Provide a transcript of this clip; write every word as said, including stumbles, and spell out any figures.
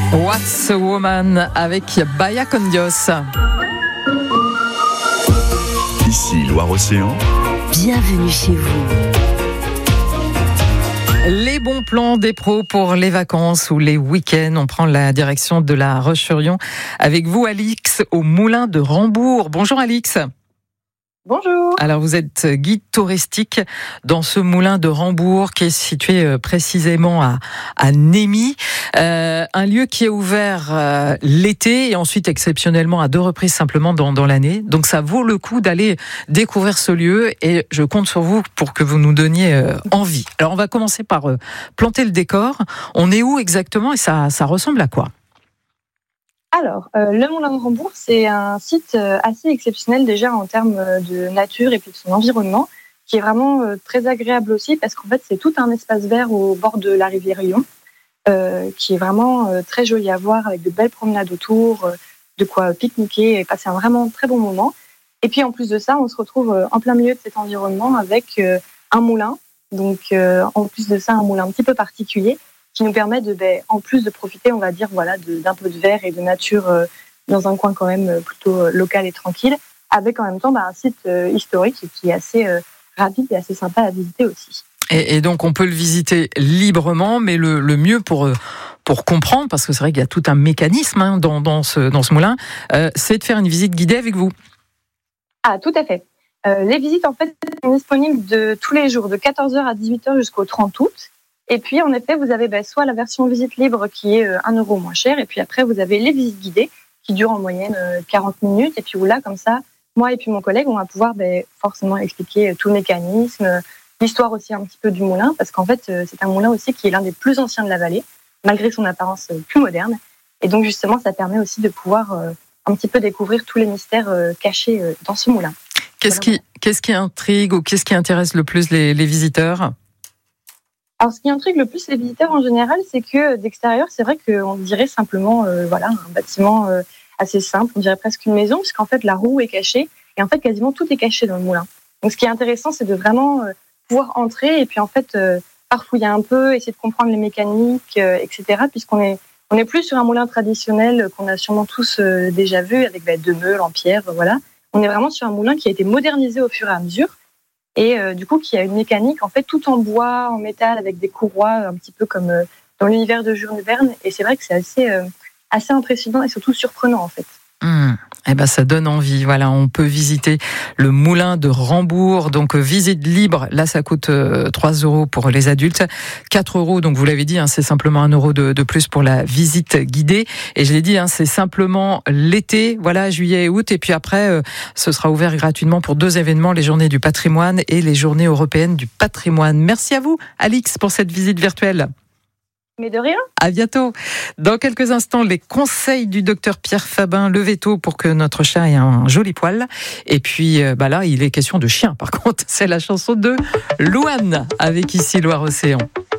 What's a Woman avec Baya Condios. Ici Loire-Océan. Bienvenue chez vous. Les bons plans des pros pour les vacances ou les week-ends. On prend la direction de la Roche-sur-Yon avec vous, Alix, au Moulin de Rambourg. Bonjour, Alix. Bonjour. Alors, vous êtes guide touristique dans ce moulin de Rambourg qui est situé précisément à, à Némy. Euh, un lieu qui est ouvert euh, l'été et ensuite exceptionnellement à deux reprises simplement dans, dans l'année. Donc, ça vaut le coup d'aller découvrir ce lieu et je compte sur vous pour que vous nous donniez euh, envie. Alors, on va commencer par euh, planter le décor. On est où exactement et ça, ça ressemble à quoi ? Alors, euh, le Moulin de Rambourg, c'est un site euh, assez exceptionnel déjà en termes de nature et puis de son environnement, qui est vraiment euh, très agréable aussi parce qu'en fait, c'est tout un espace vert au bord de la rivière Yon, euh, qui est vraiment euh, très joli à voir avec de belles promenades autour, euh, de quoi pique-niquer et passer un vraiment très bon moment. Et puis en plus de ça, on se retrouve euh, en plein milieu de cet environnement avec euh, un moulin, donc euh, en plus de ça, un moulin un petit peu particulier, qui nous permet de, ben, en plus de profiter, on va dire, voilà, de, d'un peu de verre et de nature euh, dans un coin quand même plutôt euh, local et tranquille, avec en même temps ben, un site euh, historique qui est assez euh, rapide et assez sympa à visiter aussi. Et, et donc on peut le visiter librement, mais le, le mieux pour pour comprendre, parce que c'est vrai qu'il y a tout un mécanisme hein, dans, dans ce dans ce moulin, euh, c'est de faire une visite guidée avec vous. Ah, tout à fait. Euh, les visites en fait sont disponibles de tous les jours, de quatorze heures à dix-huit heures jusqu'au trente août. Et puis, en effet, vous avez ben, soit la version visite libre qui est un euro moins cher, et puis après, vous avez les visites guidées qui durent en moyenne quarante minutes. Et puis, où là, comme ça, moi et puis mon collègue, on va pouvoir ben, forcément expliquer tout le mécanisme, l'histoire aussi un petit peu du moulin, parce qu'en fait, c'est un moulin aussi qui est l'un des plus anciens de la vallée, malgré son apparence plus moderne. Et donc, justement, ça permet aussi de pouvoir un petit peu découvrir tous les mystères cachés dans ce moulin. Qu'est-ce qui, qu'est-ce qui intrigue ou qu'est-ce qui intéresse le plus les, les visiteurs ? Alors, ce qui intrigue le plus les visiteurs en général, c'est que d'extérieur, c'est vrai qu'on dirait simplement euh, voilà, un bâtiment euh, assez simple, on dirait presque une maison, puisqu'en fait, la roue est cachée, et en fait, quasiment tout est caché dans le moulin. Donc, ce qui est intéressant, c'est de vraiment euh, pouvoir entrer, et puis en fait, euh, parfouiller un peu, essayer de comprendre les mécaniques, euh, et cetera, puisqu'on est, on est plus sur un moulin traditionnel qu'on a sûrement tous euh, déjà vu, avec bah, deux meules en pierre, voilà. On est vraiment sur un moulin qui a été modernisé au fur et à mesure, et euh, du coup qui a une mécanique en fait tout en bois, en métal, avec des courroies un petit peu comme euh, dans l'univers de Jules Verne, et c'est vrai que c'est assez euh, assez impressionnant et surtout surprenant en fait. Mmh. Eh ben ça donne envie. Voilà, on peut visiter le moulin de Rambourg. Donc visite libre, là ça coûte euh, trois euros pour les adultes, quatre euros. Donc vous l'avez dit, hein, c'est simplement un euro de, de plus pour la visite guidée. Et je l'ai dit, hein, c'est simplement l'été, voilà, juillet et août. Et puis après, euh, ce sera ouvert gratuitement pour deux événements, les Journées du patrimoine et les Journées européennes du patrimoine. Merci à vous, Alix, pour cette visite virtuelle. Mais de rien. À bientôt. Dans quelques instants, les conseils du docteur Pierre Fabin, le veto pour que notre chat ait un joli poil. Et puis, bah là, il est question de chien. Par contre, c'est la chanson de Louane avec Ici Loire-Océan.